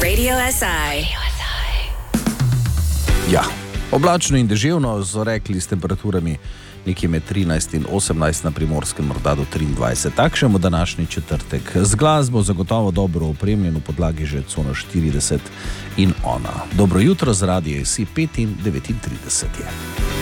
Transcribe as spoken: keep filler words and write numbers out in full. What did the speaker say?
Radio S I. Ja, oblačno in deževno, zorekli s temperaturami nekje med trinajst in osemnajst, na Primorskem morda do triindvajset. Takšen bo današnji četrtek. Z glasbo zagotovo dobro opremljen, v podlagi že Cono štirideset in Ona. Dobro jutro, z Radio S I pet in devetintrideset je.